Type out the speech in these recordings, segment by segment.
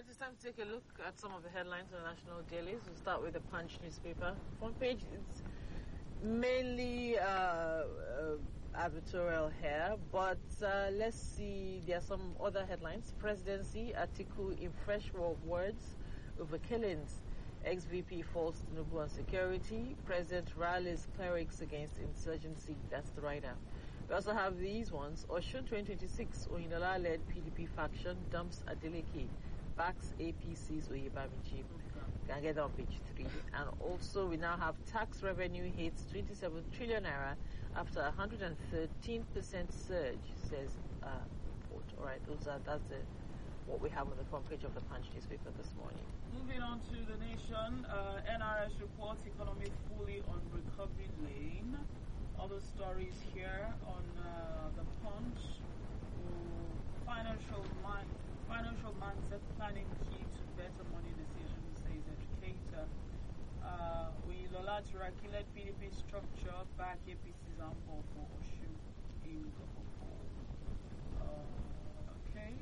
right, it's time to take a look at some of the headlines on the national dailies. We'll start with the Punch newspaper. Front page, it's mainly advertorial here, but let's see, there are some other headlines. Presidency, Atiku in fresh war of words over killings. Ex-VP falls Tinubu on security. President rallies clerics against insurgency. That's the writer. We also have these ones. Osun 2026, Oyinlola-led PDP faction dumps Adeleke, backs APC's Oyebamiji. Can get that on page 3. And also we now have tax revenue hits 27 trillion naira after 113% surge, says report. All right, that's what we have on the front page of the Punch newspaper this morning. Moving on to the Nation, NRS reports economy fully on recovery lane. Other stories here on the Punch. Financial mindset planning key to better money decisions, says educator. Oyinlola Turaki led PDP structure back APC's amble for Osun in Gopoko. Okay.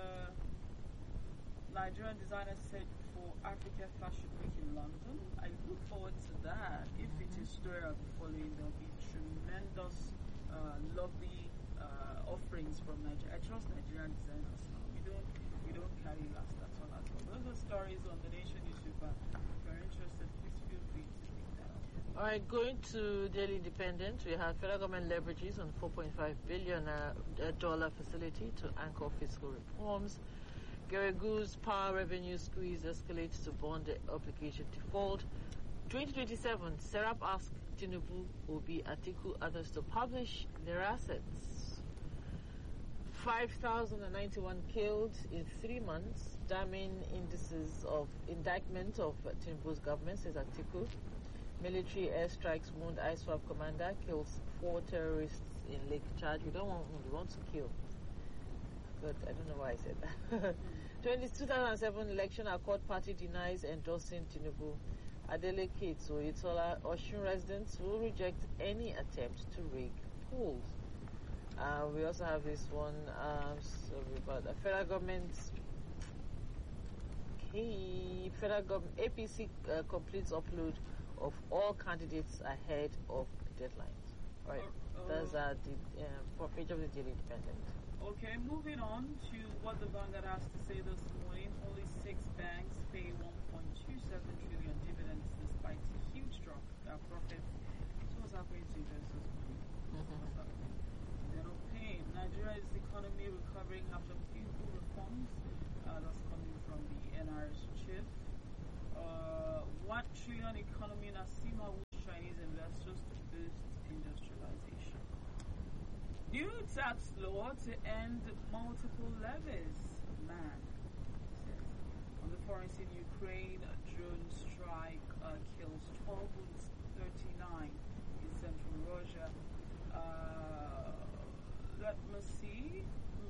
Nigerian designer set for Africa Fashion Week in London. I look forward to that. If it is story I'll be following, there'll be tremendous, lovely offerings from Nigeria. I trust Nigerian designers now. We don't carry last at all. Those are stories on the Nation newspaper. If you're interested, please feel free to pick that up. All right, going to Daily Independent, we have federal government leverages on $4.5 billion facility to anchor fiscal reforms. Geregu's power revenue squeeze escalates to bond obligation default. 2027, Serap asks Tinubu, Obi, Atiku, others to publish their assets. 5,091 killed in 3 months, damning indices of indictment of Tinubu's government, says Atiku. Military airstrikes wound ISWAP commander, kills 4 terrorists in Lake Chad. We want to kill. But I don't know why I said that. 2007 election, our court party denies endorsing Tinubu. Adeleke to Oyetola, Osun residents will reject any attempt to rig polls. We also have this one, so we've got the federal government. APC completes upload of all candidates ahead of deadlines. All right, those are the front page of the Daily Independent. Okay, moving on to what the Vanguard has to say this morning. Only 6 banks pay 1.27 trillion dividends despite a huge drop in their profits. So what's happening to investors' money? What's happening? They don't pay. Nigeria's economy recovering after painful reforms. That's coming from the NRS chief. 1 trillion economy Nasima with Chinese investors to boost industrialization. New tax law to end multiple levies. Man, says. On the foreign scene, Ukraine, a drone strike kills 12 wounds 39 in central Russia. Let me see.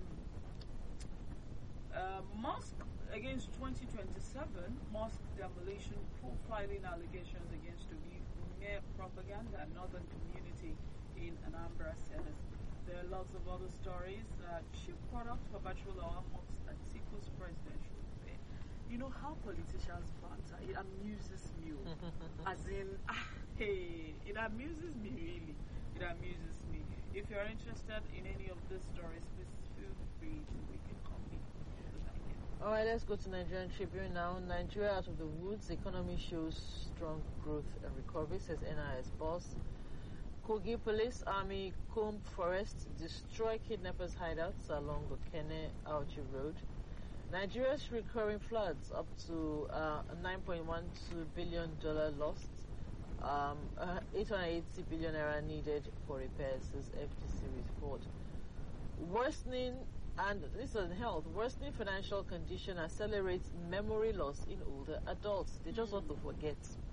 Mosque against 2027. Mosque demolition, profiling allegations against to be mere propaganda. Northern community in Anambra says. There are lots of other stories. Cheap product for Bachelor mocks Atiku's presidential debate. You know how politicians banter? It amuses me. As in, hey, it amuses me really. It amuses me. If you're interested in any of these stories, please feel free to make a copy. All right, let's go to Nigerian Tribune now. Nigeria out of the woods. Economy shows strong growth and recovery, says NIS boss. Kogi Police Army comb forests, destroy kidnappers' hideouts along Okene Auchi Road. Nigeria's recurring floods up to $9.12 billion lost. 880 billion naira needed for repairs, says FTC report. Worsening, and this is health, worsening financial condition accelerates memory loss in older adults. They just want to forget.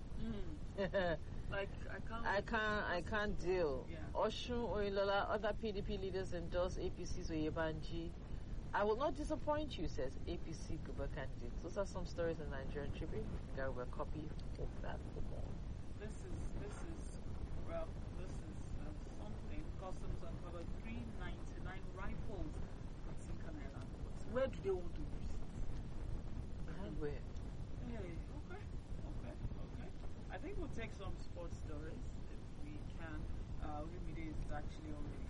Like I can't deal. Yeah. Osun, Oyinlola, other PDP leaders endorse APC's Oyebanji. I will not disappoint you, says APC Guber candidate. Those are some stories in Nigerian Tribune. There will be a copy of that for more. This is something. Customs uncovered 399 rifles at Sinkan Island. Where do they want to use it? everywhere. Hey, okay. I think we'll take some sports stories if we can. Olumide is actually already